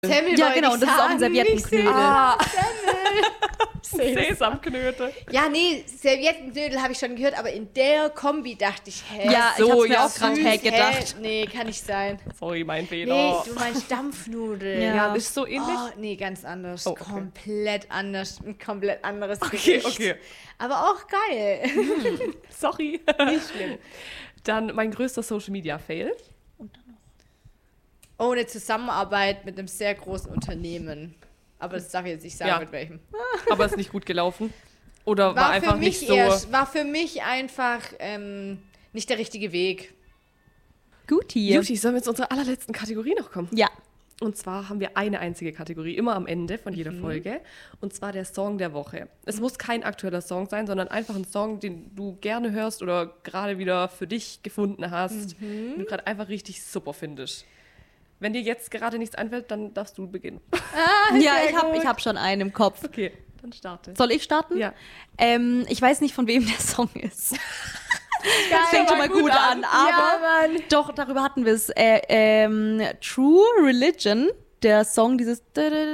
Semmel Ja, wollte genau, ich und das ist auch ein sagen, nicht Serviettenknödel. Sesamknödel. Ja, nee, Serviettenknödel habe ich schon gehört, aber in der Kombi dachte ich, Ja, so, ich hab's mir ja, auch gerade süß, gedacht. Nee, kann nicht sein. Sorry, mein Nee, Fehler. du meinst Dampfnudeln. Ja. Ja, ist so ähnlich. Oh, nee, ganz anders. Oh, okay. Komplett anders. Ein komplett anderes Okay, Gericht. okay. Aber auch geil. Sorry. Nicht schlimm. Dann mein größter Social-Media-Fail. Oh, eine Zusammenarbeit mit einem sehr großen Unternehmen. Aber das darf ich jetzt nicht sagen, Ja. mit welchem. Aber ist nicht gut gelaufen. Oder war einfach nicht so... War für mich einfach nicht der richtige Weg. Gut hier. Juti, sollen wir jetzt unsere allerletzten Kategorie noch kommen? Ja. Und zwar haben wir eine einzige Kategorie, immer am Ende von jeder Mhm. Folge. Und zwar der Song der Woche. Es muss kein aktueller Song sein, sondern einfach ein Song, den du gerne hörst oder gerade wieder für dich gefunden hast, Mhm. den du gerade einfach richtig super findest. Wenn dir jetzt gerade nichts einfällt, dann darfst du beginnen. Ja, sehr ich hab schon einen im Kopf. Okay, dann starte. Soll ich starten? Ja. Ich weiß nicht, von wem der Song ist. Geil, Das fängt schon mal gut an, aber Ja, Mann. doch, darüber hatten wir es. True Religion, der Song, dieses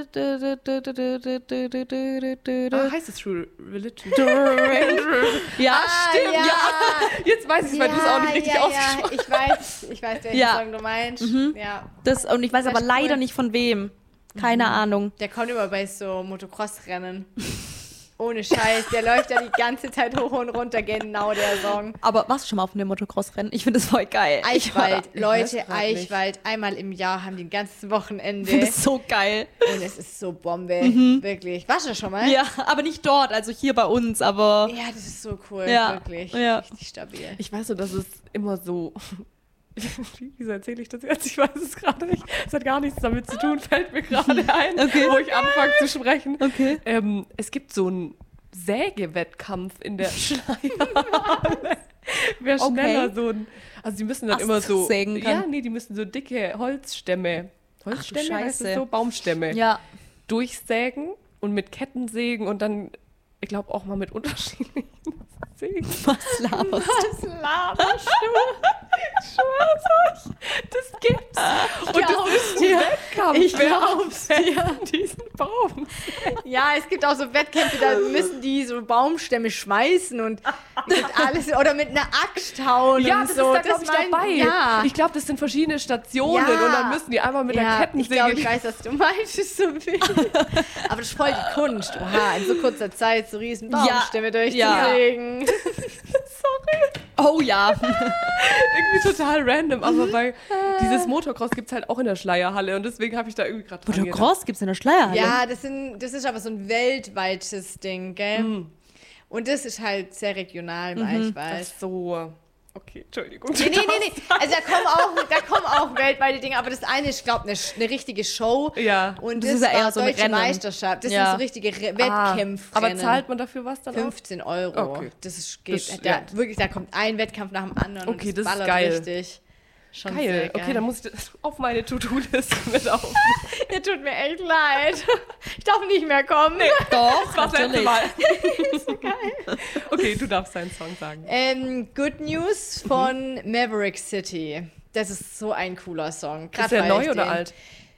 Heißt es True Religion? Ja, stimmt, ja. Jetzt weiß ich, weil du es auch nicht richtig ausgesprochen hast. Ich weiß, welchen Ja. Song du meinst. Ja. das, und ich weiß Das aber ist leider cool. nicht von wem. Keine Ahnung. Der kommt immer bei so Motocross-Rennen. Ohne Scheiß, der läuft ja die ganze Zeit hoch und runter, genau der Song. Aber warst du schon mal auf einem Motocross-Rennen? Ich finde das voll geil. Eichwald, ich weiß Leute, grad nicht. Eichwald, einmal im Jahr haben die ein ganzes Wochenende. Ich finde das so geil. Und es ist so Bombe, wirklich. Warst du schon mal? Ja, aber nicht dort, also hier bei uns, aber Ja, das ist so cool, Ja, wirklich. ja. Richtig stabil. Ich weiß nur, dass es immer so. Wieso erzähle ich das jetzt? Ich weiß es gerade nicht. Es hat gar nichts damit zu tun, fällt mir gerade ein, Okay. wo ich anfange zu sprechen. Okay. Es gibt so einen Sägewettkampf in der Schleierhalle. Wer schneller so ein. Also, die müssen dann Ast immer so. sägen kann. Ja, nee, die müssen so dicke Holzstämme. Holzstämme heißt es Scheiße. so? Baumstämme. ja. Durchsägen und mit Ketten sägen und dann, ich glaube, auch mal mit unterschiedlichen Sägen. Was laberst Was laberst Ich schwör's euch, das gibt's. Und das ist ein Wettkampf. Ich wer glaub's am besten diesen Baum. Ja, es gibt auch so Wettkämpfe, da müssen die so Baumstämme schmeißen und mit alles oder mit einer Axt hauen Ja, und das so. ist da, glaube ich, dabei. Ja. Ich glaube, das sind verschiedene Stationen Ja. und dann müssen die einmal mit der Ja, ich glaube, Kettensäge... ich weiß, was du meinst. Ist so wild. Aber das ist voll die Kunst. Oha, in so kurzer Zeit so riesen Baumstämme durchzusägen. Oh ja. Irgendwie total random, aber weil dieses Motocross gibt es halt auch in der Schleierhalle und deswegen habe ich da irgendwie gerade dran gedacht. Motocross gibt's in der Schleierhalle? Ja, das ist aber so ein weltweites Ding, gell? Und das ist halt sehr regional im Eichwald. Ach so. Okay, Entschuldigung. Nee. Also da kommen auch weltweite Dinge, aber das eine ist, glaube ich, eine richtige Show. Ja. Und Das das ist ja war eher so ein Deutsche Rennen. Meisterschaft. Das Ja. sind so richtige Wettkämpfe. Aber zahlt man dafür was dann auch? 15 €. Okay. Das ist, Das- da, ja. wirklich, da kommt ein Wettkampf nach dem anderen Okay, und das ist ballert geil. richtig. Schon Geil. sehr geil. Okay, dann muss ich das auf meine To-Do-Liste mit auf. Ihr tut mir echt leid. Ich darf nicht mehr kommen. Doch, Das war das letzte natürlich. Mal. Okay, du darfst deinen Song sagen. Good News von Maverick City. Das ist so ein cooler Song. Ist der weil neu ich oder den- alt?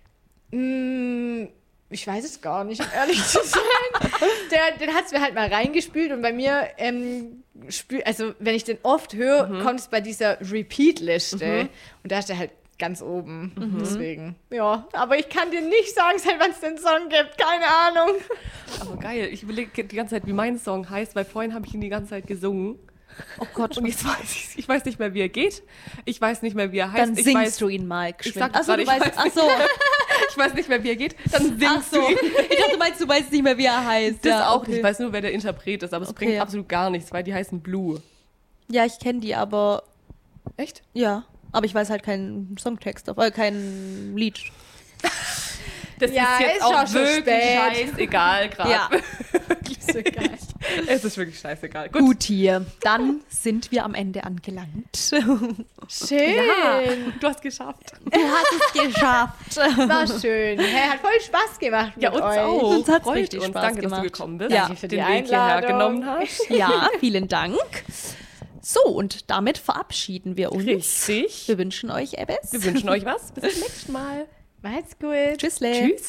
Ich weiß es gar nicht, um ehrlich zu sein. Den hat es mir halt mal reingespielt und bei mir, also wenn ich den oft höre, kommt es bei dieser Repeat-Liste. Und da ist der halt ganz oben. Deswegen, ja. Aber ich kann dir nicht sagen, seit wann es den Song gibt. Keine Ahnung. Aber geil, ich überlege die ganze Zeit, wie mein Song heißt, weil vorhin habe ich ihn die ganze Zeit gesungen. Oh Gott. Und jetzt weiß ich weiß nicht mehr, wie er geht. Ich weiß nicht mehr, wie er heißt. Dann ich singst weiß, du ihn mal Ich geschwind. sag Achso, gerade, du weißt, achso, ich weiß nicht mehr, wie er geht. Dann singst achso. du ihn. Ich dachte, du meinst, du weißt nicht mehr, wie er heißt. Das ja, auch okay. nicht. Ich weiß nur, wer der Interpret ist, aber es Okay, bringt ja. absolut gar nichts, weil die heißen Blue. Ja, ich kenne die, aber Echt? ja. Aber ich weiß halt keinen Songtext, kein Lied. Das Ja, ist jetzt ist auch auch schon wirklich spät. scheißegal gerade. Ja. So geil. Es ist wirklich scheißegal. Gut hier. Dann sind wir am Ende angelangt. Schön. Ja, du hast geschafft. Du hast es geschafft. War schön. Hey, hat voll Spaß gemacht mit Ja, uns euch. auch. Uns hat's Freut richtig uns. Spaß Danke, dass gemacht. du gekommen bist. Ja. Danke für die den Weg hierher Einladung. genommen hast. Ja, vielen Dank. So, und damit verabschieden wir uns. Richtig. Wir wünschen euch, Ebbes. Wir wünschen euch was. Bis zum nächsten Mal. Macht's gut. Tschüssle. Tschüss.